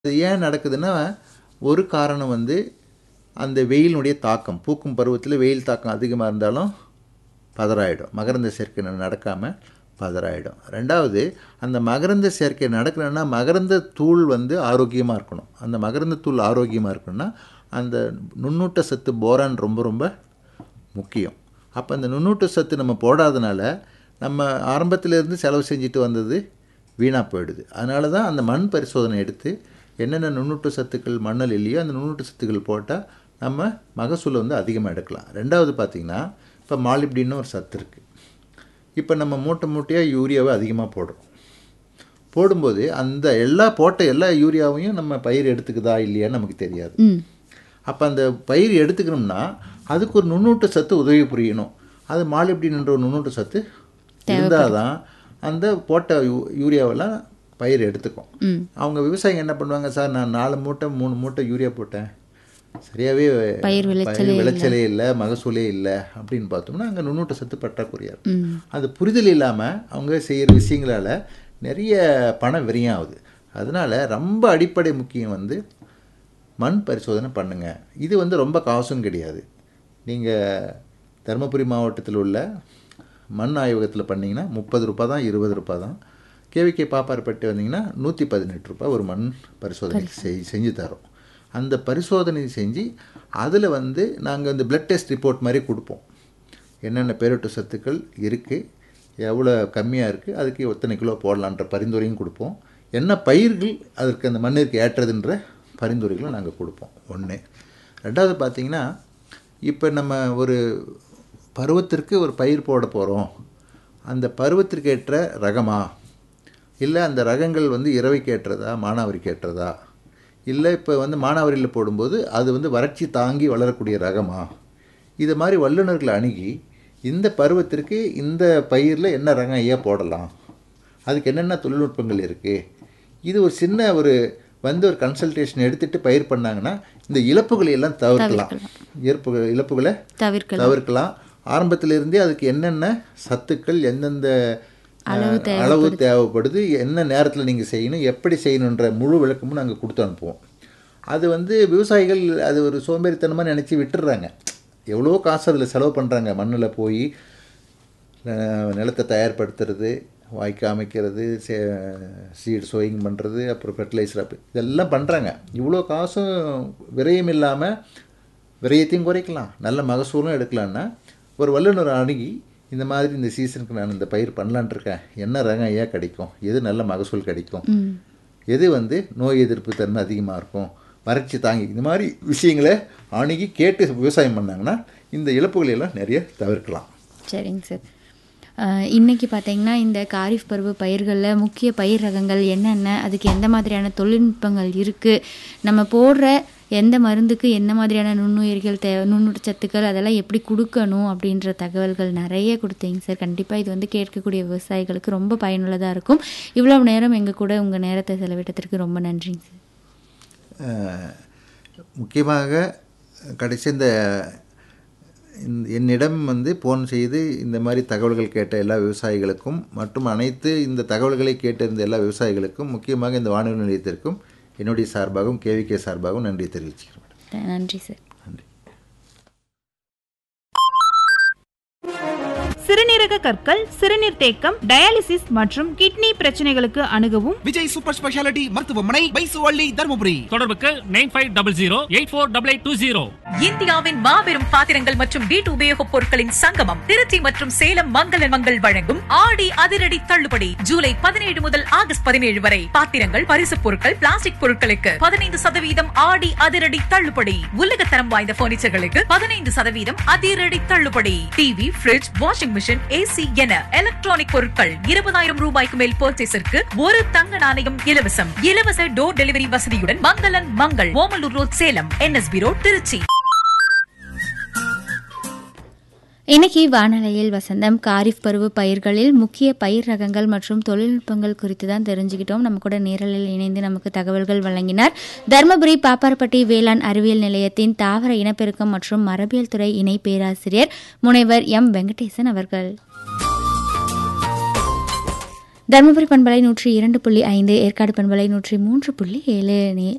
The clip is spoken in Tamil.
இது ஏன் நடக்குதுன்னா, ஒரு காரணம் வந்து அந்த வெயிலினுடைய தாக்கம். பூக்கும் பருவத்தில வெயில் தாக்கம் அதிகமா இருந்தாலும் பதறாயிடும். மகரந்த சேர்க்கை நடக்காம பதறாயிடும். 2வது அந்த மகரந்த சேர்க்கை நடக்கணும்னா, மகரந்த தூள் வந்து ஆரோக்கியமா இருக்கணும். அந்த மகரந்த தூள் ஆரோக்கியமா இருக்கணும்னா, அந்த நுண்ணூட்ட சத்து போரான் ரொம்ப ரொம்ப முக்கியம். அப்போ அந்த நுண்ணூட்ட சத்து நம்ம போடாதனால, நம்ம ஆரம்பத்திலேருந்து செலவு செஞ்சுட்டு வந்தது வீணாக போயிடுது. அதனால தான் அந்த மண் பரிசோதனை எடுத்து என்னென்ன நுண்ணூட்ட சத்துக்கள் மண்ணில் இல்லையோ அந்த நுண்ணூட்ட சத்துக்கள் போட்டால் நம்ம மகசூலை வந்து அதிகமாக எடுக்கலாம். 2வது பார்த்திங்கன்னா, இப்போ மாலிப்டின்னு ஒரு சத்து இருக்குது. இப்போ நம்ம மூட்டை மூட்டையாக யூரியாவை அதிகமாக போடுறோம். போடும்போது அந்த எல்லா யூரியாவையும் நம்ம பயிர் எடுத்துக்குதா இல்லையான்னு நமக்கு தெரியாது. அப்போ அந்த பயிர் எடுத்துக்கணும்னா அதுக்கு ஒரு நுண்ணூட்ட சத்து உதவி புரியணும். அது மாலிப்டின்ன்ற ஒரு நுண்ணூட்ட சத்து இருந்தால் தான் அந்த போட்ட யூரியாவெல்லாம் பயிர் எடுத்துக்கும். அவங்க விவசாயிங்க என்ன பண்ணுவாங்க, சார் நான் 4 மூட்டை 3 மூட்டை யூரியா போட்டேன், சரியாகவே பயிர் விளைச்சலே இல்லை, மகசூலே இல்லை அப்படின்னு பார்த்தோம்னா அங்கே நுண்ணூட்ட சத்து பற்றாக்குறையாக இருக்கும். அது புரிதல் இல்லாமல் அவங்க செய்கிற விஷயங்களால் நிறைய பணம் விரயம் ஆகுது. அதனால் ரொம்ப அடிப்படை முக்கியம் வந்து மண் பரிசோதனை பண்ணுங்கள். இது வந்து ரொம்ப காசும் கிடையாது. நீங்கள் தருமபுரி மாவட்டத்தில் உள்ள மண் ஆய்வகத்தில் பண்ணிங்கன்னா 30 ரூபா தான், 20 ரூபா தான். கேவிகே பாப்பார்பட்டி வந்தீங்கன்னா 118 ரூபா ஒரு மண் பரிசோதனை செஞ்சு தரோம். அந்த பரிசோதனை செஞ்சு அதில் வந்து நாங்கள் இந்த பிளட் டெஸ்ட் ரிப்போர்ட் மாதிரி கொடுப்போம். என்னென்ன பேரூட்ட சத்துக்கள் இருக்குது, எவ்வளோ கம்மியாக இருக்குது, அதுக்கு எத்தனை கிலோ போடலான்ற பரிந்துரையும் கொடுப்போம். என்ன பயிர்கள் அதற்கு அந்த மண்ணிற்கு ஏற்றதுன்ற பரிந்துரைகளும் நாங்கள் கொடுப்போம். 1. 2வது பார்த்திங்கன்னா, இப்போ நம்ம ஒரு பருவத்திற்கு ஒரு பயிர் போட போகிறோம், அந்த பருவத்திற்கு ஏற்ற ரகமா, இல்லை அந்த ரகங்கள் வந்து இரவைக்கு ஏற்றதா மானாவரிக்கு ஏற்றதா, இல்லை இப்போ வந்து மானாவரியில் போடும்போது அது வந்து வறட்சி தாங்கி வளரக்கூடிய ரகமா, இது மாதிரி வல்லுநர்களை அணுகி இந்த பருவத்திற்கு இந்த பயிரில் என்ன ரகம் ஐயா போடலாம், அதுக்கு என்னென்ன தொழில்நுட்பங்கள் இருக்குது, இது ஒரு சின்ன ஒரு கன்சல்டேஷன் எடுத்துகிட்டு பயிர் பண்ணாங்கன்னா இந்த இழப்புகளை எல்லாம் தவிர்க்கலாம். இழப்புகளை தவிர்க்கலாம். ஆரம்பத்திலிருந்தே அதுக்கு என்னென்ன சத்துக்கள் எந்தெந்த அளவு தேவைப்படுது, என்ன நேரத்தில் நீங்கள் செய்யணும், எப்படி செய்யணுன்ற முழு விளக்கமும் நாங்கள் கொடுத்து அனுப்புவோம். அது வந்து விவசாயிகள் அது ஒரு சோம்பேறித்தனமாக நினச்சி விட்டுடுறாங்க. எவ்வளோ காசு அதில் செலவு பண்ணுறாங்க. மண்ணில் போய் நிலத்தை தயார்படுத்துறது, வாய்க்க அமைக்கிறது, சீட் சோயிங் பண்ணுறது, அப்புறம் ஃபெர்டிலைசர் இதெல்லாம் பண்ணுறாங்க. இவ்வளோ காசும் விரயம் இல்லாமல் விரயத்தையும் குறைக்கலாம், நல்ல மகசூலும் எடுக்கலான்னா ஒரு வல்லுநர் அணுகி இந்த மாதிரி இந்த சீசனுக்கு நான் இந்த பயிர் பண்ணலான் இருக்கேன், என்ன ரகம் ஐயா கிடைக்கும், எது நல்ல மகசூல் கிடைக்கும், எது வந்து நோய் எதிர்ப்பு தன்மை அதிகமாக இருக்கும், வறட்சி தாங்கி, இந்த மாதிரி விஷயங்களை அணுகி கேட்டு விவசாயம் பண்ணாங்கன்னா இந்த இழப்புகளை எல்லாம் நிறைய தவிர்க்கலாம். சரிங்க சார். இன்றைக்கி பார்த்தீங்கன்னா இந்த காரிஃப் பருவ பயிர்களில் முக்கிய பயிர் ரகங்கள் என்னென்ன, அதுக்கு எந்த மாதிரியான தொழில்நுட்பங்கள் இருக்குது, நம்ம போடுற எந்த மருந்துக்கு என்ன மாதிரியான நுண்ணுயிர்கள் நுண்ணூட்ட சத்துக்கள் அதெல்லாம் எப்படி கொடுக்கணும் அப்படின்ற தகவல்கள் நிறைய கொடுத்தீங்க சார். கண்டிப்பாக இது வந்து கேட்கக்கூடிய விவசாயிகளுக்கு ரொம்ப பயனுள்ளதாக இருக்கும். இவ்வளவு நேரம் எங்கள் கூட உங்கள் நேரத்தை செலவிட்டதற்கு ரொம்ப நன்றிங்க சார். முக்கியமாக கடைசி என்னிடம் வந்து ஃபோன் செய்து இந்த மாதிரி தகவல்கள் கேட்ட எல்லா விவசாயிகளுக்கும் மற்றும் அனைத்து இந்த தகவல்களை கேட்டிருந்த எல்லா விவசாயிகளுக்கும், முக்கியமாக இந்த வானொலி நிலையத்திற்கும் என்னுடைய சார்பாகவும் கேவிகே சார்பாகவும் நன்றி தெரிவிச்சுக்கிறேன். நன்றி சார். நன்றி. சிறுநீரக கற்கள், சிறுநீர் தேக்கம், டயாலிசிஸ் மற்றும் கிட்னி பிரச்சனைகளுக்கு அணுகவும் விஜய் சூப்பர் ஸ்பெஷாலிட்டி மருத்துவமனை, பைசுவள்ளி, தருமபுரி. தொடர்புக்கு 9500848820. இந்தியாவின் மாபெரும் பாத்திரங்கள் மற்றும் வீட்டு உபயோகப் பொருட்களின் சங்கமம் திருச்சி மற்றும் சேலம் மங்களன் மங்கள் வழங்கும் ஆடி அதிரடி தள்ளுபடி ஜூலை 17 முதல் ஆகஸ்ட் 17 வரை. பாத்திரங்கள், பரிசுப் பொருட்கள், பிளாஸ்டிக் பொருட்களுக்கு 15% ஆடி அதிரடி தள்ளுபடி. உலகத்தரம் வாய்ந்த பர்னிச்சர்களுக்கு 15% அதிரடி தள்ளுபடி. TV, fridge, washing machine, AC என எலக்ட்ரானிக் பொருட்கள் 20,000 ரூபாய்க்கு மேல் பர்ச்சேஸிற்கு ஒரு தங்க நாணயம் இலவசம். இலவச டோர் டெலிவரி வசதியுடன் மங்களன் Mangal, Omalur road, Salem, NSB road, Trichy. இன்னைக்கு வானலையில் வசந்தம் காரிஃப் பருவ பயிர்களில் முக்கிய பயிர் ரகங்கள் மற்றும் தொழில்நுட்பங்கள் குறித்து தான் தெரிஞ்சுக்கிட்டோம். நம்ம கூட நேரலில் இணைந்து நமக்கு தகவல்கள் வழங்கினார் தருமபுரி பாப்பார்பட்டி வேளாண் அறிவியல் நிலையத்தின் தாவர இனப்பெருக்கம் மற்றும் மரபியல் துறை இணை பேராசிரியர் முனைவர் M. வெங்கடேசன் அவர்கள். தருமபுரி பண்பலை 102.5, ஏற்காடு பண்பலை 103.7